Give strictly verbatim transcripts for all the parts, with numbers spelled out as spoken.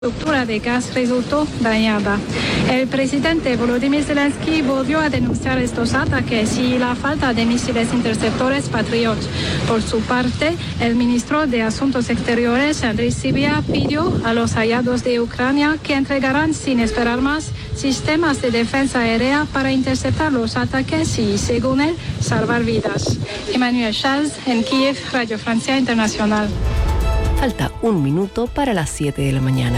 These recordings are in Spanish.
infraestructura de gas resultó dañada. El presidente Volodymyr Zelensky volvió a denunciar estos ataques y la falta de misiles interceptores Patriot. Por su parte, el ministro de Asuntos Exteriores, Andriy Sybiha, pidió a los aliados de Ucrania que entregarán sin esperar más sistemas de defensa aérea para interceptar los ataques y, según él, salvar vidas. Emmanuel Charles, en Kiev, Radio Francia Internacional. Falta un minuto para las siete de la mañana.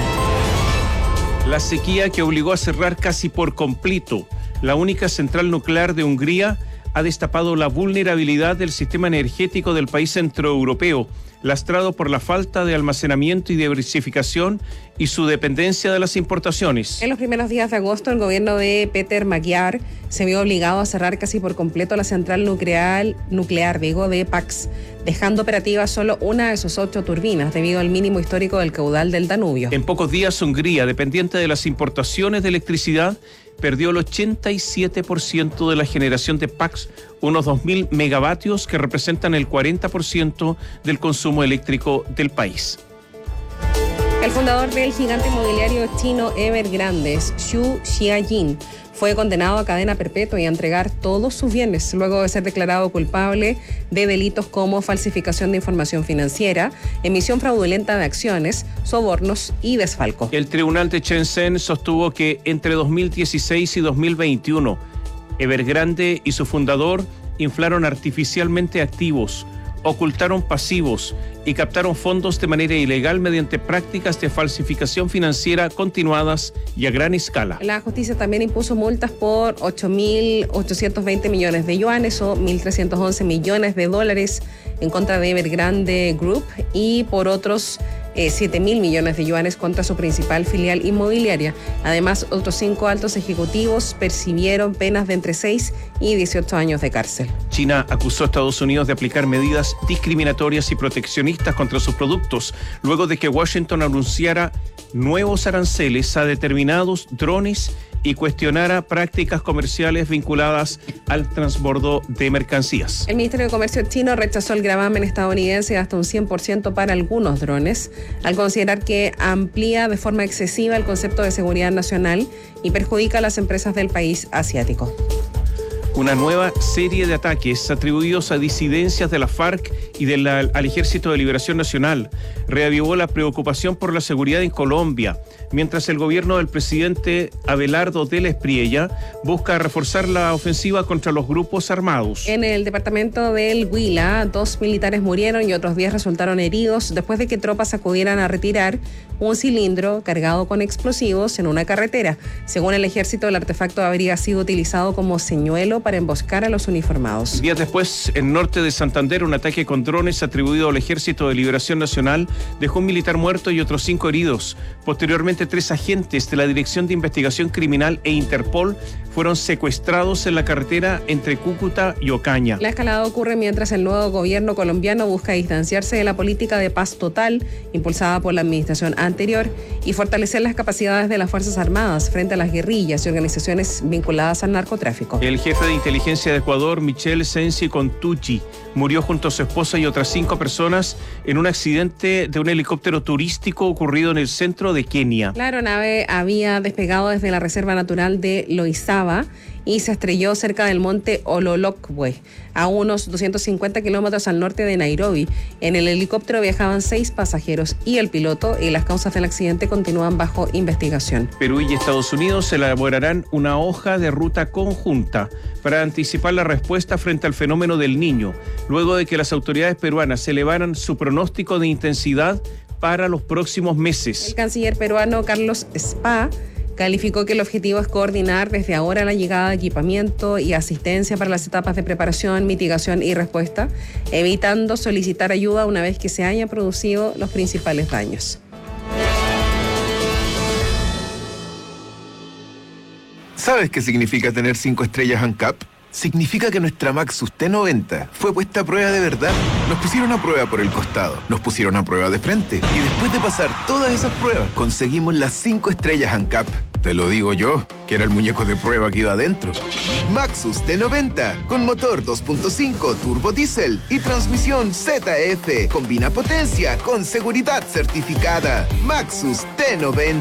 La sequía que obligó a cerrar casi por completo la única central nuclear de Hungría ha destapado la vulnerabilidad del sistema energético del país centroeuropeo, lastrado por la falta de almacenamiento y diversificación y su dependencia de las importaciones. En los primeros días de agosto, el gobierno de Peter Magyar se vio obligado a cerrar casi por completo la central nuclear, nuclear digo, de Paks, dejando operativa solo una de sus ocho turbinas debido al mínimo histórico del caudal del Danubio. En pocos días, Hungría, dependiente de las importaciones de electricidad, perdió el ochenta y siete por ciento de la generación de Paks, unos dos mil megavatios que representan el cuarenta por ciento del consumo eléctrico del país. El fundador del gigante inmobiliario chino Evergrande, Xu Xiaojin, fue condenado a cadena perpetua y a entregar todos sus bienes luego de ser declarado culpable de delitos como falsificación de información financiera, emisión fraudulenta de acciones, sobornos y desfalco. El tribunal de Shenzhen sostuvo que entre dos mil dieciséis y dos mil veintiuno, Evergrande y su fundador inflaron artificialmente activos, ocultaron pasivos y captaron fondos de manera ilegal mediante prácticas de falsificación financiera continuadas y a gran escala. La justicia también impuso multas por ocho mil ochocientos veinte millones de yuanes o mil trescientos once millones de dólares en contra de Evergrande Group y por otros eh, siete mil millones de yuanes contra su principal filial inmobiliaria. Además, otros cinco altos ejecutivos percibieron penas de entre seis y dieciocho años de cárcel. China acusó a Estados Unidos de aplicar medidas discriminatorias y proteccionistas contra sus productos, luego de que Washington anunciara nuevos aranceles a determinados drones y cuestionara prácticas comerciales vinculadas al transbordo de mercancías. El Ministerio de Comercio chino rechazó el gravamen estadounidense de hasta un cien por ciento para algunos drones, al considerar que amplía de forma excesiva el concepto de seguridad nacional y perjudica a las empresas del país asiático. Una nueva serie de ataques atribuidos a disidencias de la FARC y del, al Ejército de Liberación Nacional reavivó la preocupación por la seguridad en Colombia, mientras el gobierno del presidente Abelardo del Espriella busca reforzar la ofensiva contra los grupos armados. En el departamento del Huila, dos militares murieron y otros diez resultaron heridos después de que tropas acudieran a retirar un cilindro cargado con explosivos en una carretera. Según el ejército, el artefacto habría sido utilizado como señuelo para emboscar a los uniformados. Días después, en norte de Santander, un ataque con drones atribuido al Ejército de Liberación Nacional dejó un militar muerto y otros cinco heridos. Posteriormente, tres agentes de la Dirección de Investigación Criminal e Interpol fueron secuestrados en la carretera entre Cúcuta y Ocaña. La escalada ocurre mientras el nuevo gobierno colombiano busca distanciarse de la política de paz total impulsada por la administración anterior y fortalecer las capacidades de las Fuerzas Armadas frente a las guerrillas y organizaciones vinculadas al narcotráfico. El jefe de inteligencia de Ecuador, Michel Sensi Contucci, murió junto a su esposa y otras cinco personas en un accidente de un helicóptero turístico ocurrido en el centro de Kenia. La aeronave había despegado desde la Reserva Natural de Loizaba y se estrelló cerca del monte Ololokwe, a unos doscientos cincuenta kilómetros al norte de Nairobi. En el helicóptero viajaban seis pasajeros y el piloto, y las causas del accidente continúan bajo investigación. Perú y Estados Unidos elaborarán una hoja de ruta conjunta para anticipar la respuesta frente al fenómeno del Niño, luego de que las autoridades peruanas elevaran su pronóstico de intensidad para los próximos meses. El canciller peruano Carlos Spa calificó que el objetivo es coordinar desde ahora la llegada de equipamiento y asistencia para las etapas de preparación, mitigación y respuesta, evitando solicitar ayuda una vez que se hayan producido los principales daños. ¿Sabes qué significa tener cinco estrellas ANCAP? Significa que nuestra Maxus T noventa fue puesta a prueba de verdad. Nos pusieron a prueba por el costado, nos pusieron a prueba de frente y después de pasar todas esas pruebas conseguimos las cinco estrellas ANCAP. Te lo digo yo, que era el muñeco de prueba que iba adentro. Maxus T noventa, con motor dos punto cinco turbo diésel y transmisión Z F. Combina potencia con seguridad certificada. Maxus T noventa.